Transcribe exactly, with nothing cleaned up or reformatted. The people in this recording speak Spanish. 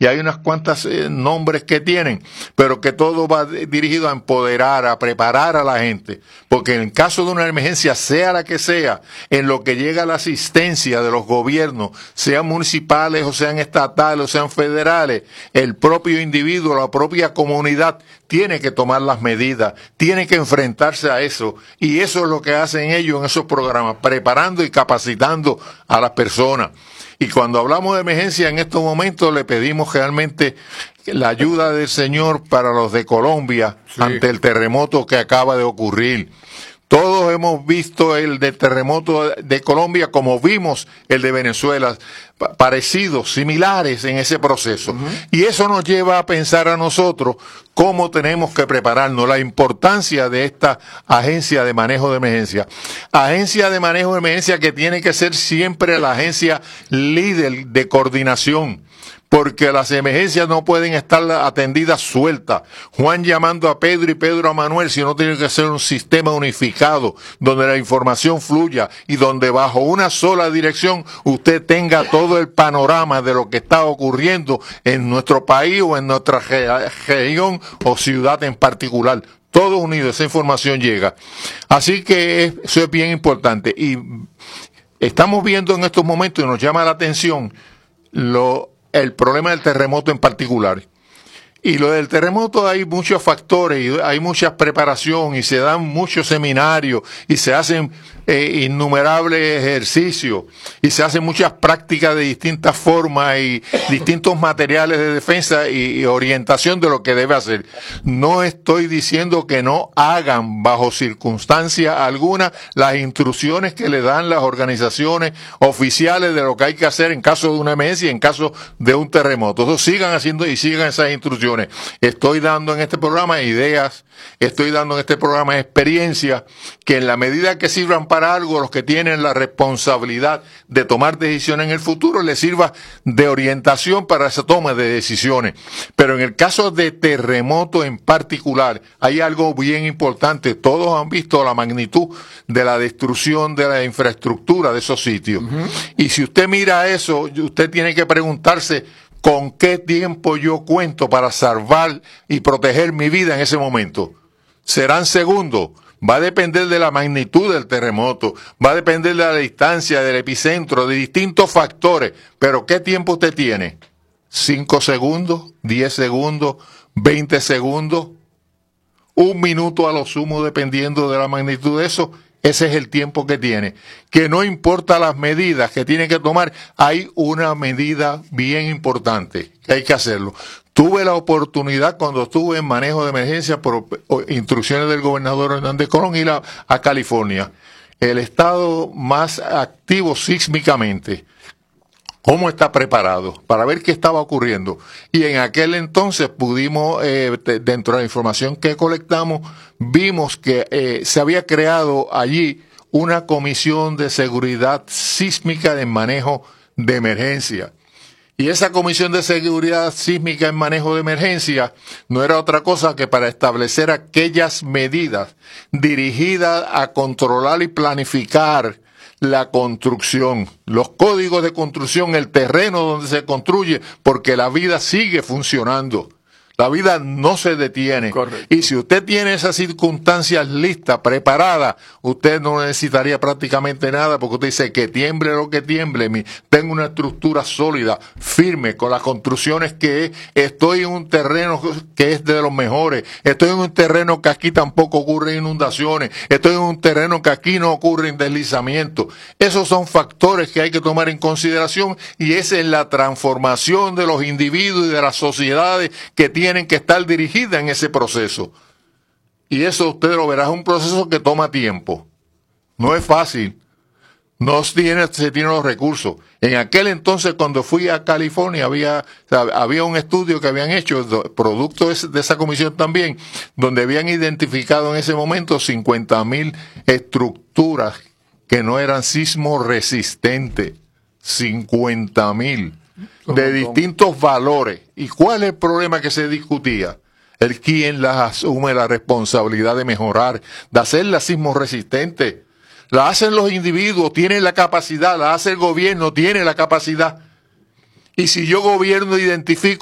y hay unas cuantas eh, nombres que tienen, pero que todo va dirigido a empoderar, a preparar a la gente, porque en caso de una emergencia, sea la que sea, en lo que llega la asistencia de los gobiernos, sean municipales o sean estatales o sean federales, el propio individuo, la propia comunidad tiene que tomar las medidas, tiene que enfrentarse a eso, y eso es lo que hacen ellos en esos programas, preparando y capacitando a las personas. Y cuando hablamos de emergencia en estos momentos le pedimos realmente la ayuda del Señor para los de Colombia, sí, ante el terremoto que acaba de ocurrir. Todos hemos visto el de terremoto de Colombia como vimos el de Venezuela, parecidos, similares en ese proceso. Uh-huh. Y eso nos lleva a pensar a nosotros cómo tenemos que prepararnos, la importancia de esta agencia de manejo de emergencia. Agencia de manejo de emergencia que tiene que ser siempre la agencia líder de coordinación, porque las emergencias no pueden estar atendidas sueltas. Juan llamando a Pedro y Pedro a Manuel, sino tiene que ser un sistema unificado, donde la información fluya y donde bajo una sola dirección usted tenga todo el panorama de lo que está ocurriendo en nuestro país o en nuestra re- región o ciudad en particular. Todo unido, esa información llega. Así que eso es bien importante. Y estamos viendo en estos momentos, y nos llama la atención, lo el problema del terremoto en particular. Y lo del terremoto hay muchos factores, y hay mucha preparación, y se dan muchos seminarios, y se hacen eh, innumerables ejercicios, y se hacen muchas prácticas de distintas formas, y distintos materiales de defensa y, y orientación de lo que debe hacer. No estoy diciendo que no hagan bajo circunstancia alguna las instrucciones que le dan las organizaciones oficiales de lo que hay que hacer en caso de una emergencia y en caso de un terremoto. Entonces sigan haciendo y sigan esas instrucciones. Estoy dando en este programa ideas, estoy dando en este programa experiencias que en la medida que sirvan para algo, los que tienen la responsabilidad de tomar decisiones en el futuro, les sirva de orientación para esa toma de decisiones. Pero en el caso de terremoto en particular, hay algo bien importante. Todos han visto la magnitud de la destrucción de la infraestructura de esos sitios. Uh-huh. Y si usted mira eso, usted tiene que preguntarse, ¿con qué tiempo yo cuento para salvar y proteger mi vida en ese momento? ¿Serán segundos? Va a depender de la magnitud del terremoto, va a depender de la distancia, del epicentro, de distintos factores. Pero ¿qué tiempo usted tiene? ¿Cinco segundos? ¿Diez segundos? ¿Veinte segundos? ¿Un minuto a lo sumo dependiendo de la magnitud de eso? Ese es el tiempo que tiene. Que no importa las medidas que tiene que tomar, hay una medida bien importante que hay que hacerlo. Tuve la oportunidad cuando estuve en manejo de emergencia por instrucciones del gobernador Hernández Colón ir a, a California, el estado más activo sísmicamente. ¿Cómo está preparado? Para ver qué estaba ocurriendo. Y en aquel entonces pudimos, eh, dentro de la información que colectamos, vimos que eh, se había creado allí una comisión de seguridad sísmica en manejo de emergencia. Y esa comisión de seguridad sísmica en manejo de emergencia no era otra cosa que para establecer aquellas medidas dirigidas a controlar y planificar la construcción, los códigos de construcción, el terreno donde se construye, porque la vida sigue funcionando. La vida no se detiene. Correcto. Y si usted tiene esas circunstancias listas, preparadas, usted no necesitaría prácticamente nada, porque usted dice que tiemble lo que tiemble, mi, tengo una estructura sólida, firme, con las construcciones que estoy en un terreno que es de los mejores, estoy en un terreno que aquí tampoco ocurren inundaciones, estoy en un terreno que aquí no ocurren deslizamientos. Esos son factores que hay que tomar en consideración, y esa es la transformación de los individuos y de las sociedades que tienen tienen que estar dirigidas en ese proceso. Y eso usted lo verá, es un proceso que toma tiempo. No es fácil. No tiene, se tienen los recursos. En aquel entonces, cuando fui a California, había, o sea, había un estudio que habían hecho, producto de esa comisión también, donde habían identificado en ese momento cincuenta mil estructuras que no eran sismo resistentes. cincuenta mil. De distintos valores. ¿Y cuál es el problema que se discutía? El quién las asume la responsabilidad de mejorar, de hacerlas sismo resistentes. La hacen los individuos, tienen la capacidad, la hace el gobierno, tiene la capacidad. Y si yo gobierno identifico